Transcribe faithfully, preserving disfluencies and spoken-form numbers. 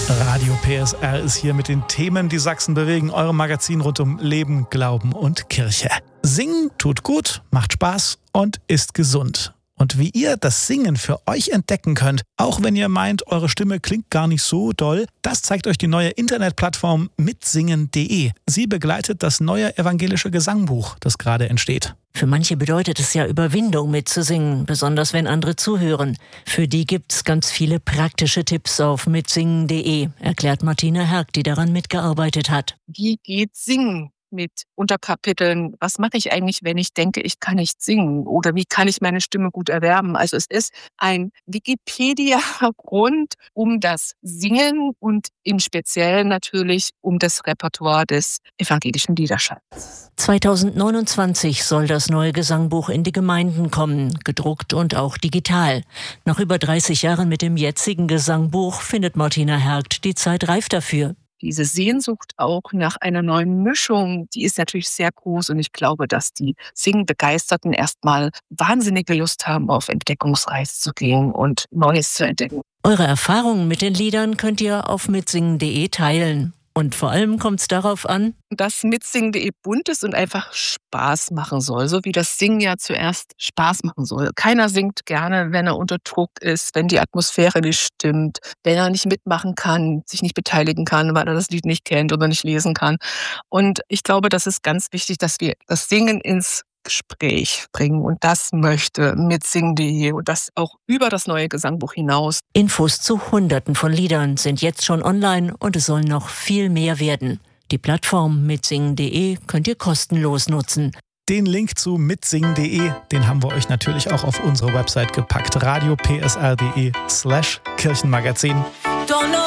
Radio P S R ist hier mit den Themen, die Sachsen bewegen. Eurem Magazin rund um Leben, Glauben und Kirche. Singen tut gut, macht Spaß und ist gesund. Und wie ihr das Singen für euch entdecken könnt, auch wenn ihr meint, eure Stimme klingt gar nicht so doll, das zeigt euch die neue Internetplattform mitsingen punkt de. Sie begleitet das neue evangelische Gesangbuch, das gerade entsteht. Für manche bedeutet es ja Überwindung mitzusingen, besonders wenn andere zuhören. Für die gibt's ganz viele praktische Tipps auf mitsingen punkt de, erklärt Martina Hergt, die daran mitgearbeitet hat. Wie geht Singen? Mit Unterkapiteln, was mache ich eigentlich, wenn ich denke, ich kann nicht singen? Oder wie kann ich meine Stimme gut erwerben? Also es ist ein Wikipedia rund um das Singen und im Speziellen natürlich um das Repertoire des evangelischen Liederschatz. zwanzig neunundzwanzig soll das neue Gesangbuch in die Gemeinden kommen, gedruckt und auch digital. Nach über dreißig Jahren mit dem jetzigen Gesangbuch findet Martina Hergt die Zeit reif dafür. Diese Sehnsucht auch nach einer neuen Mischung, die ist natürlich sehr groß und ich glaube, dass die Singbegeisterten erstmal wahnsinnige Lust haben, auf Entdeckungsreise zu gehen und Neues zu entdecken. Eure Erfahrungen mit den Liedern könnt ihr auf mitsingen punkt de teilen. Und vor allem kommt es darauf an, dass mitsingen punkt de bunt ist und einfach Spaß machen soll, so wie das Singen ja zuerst Spaß machen soll. Keiner singt gerne, wenn er unter Druck ist, wenn die Atmosphäre nicht stimmt, wenn er nicht mitmachen kann, sich nicht beteiligen kann, weil er das Lied nicht kennt oder nicht lesen kann. Und ich glaube, das ist ganz wichtig, dass wir das Singen ins Gespräch bringen und das möchte mitsingen punkt de und das auch über das neue Gesangbuch hinaus. Infos zu Hunderten von Liedern sind jetzt schon online und es sollen noch viel mehr werden. Die Plattform mitsingen punkt de könnt ihr kostenlos nutzen. Den Link zu mitsingen punkt de, den haben wir euch natürlich auch auf unsere Website gepackt. radio p s r punkt de slash Kirchenmagazin.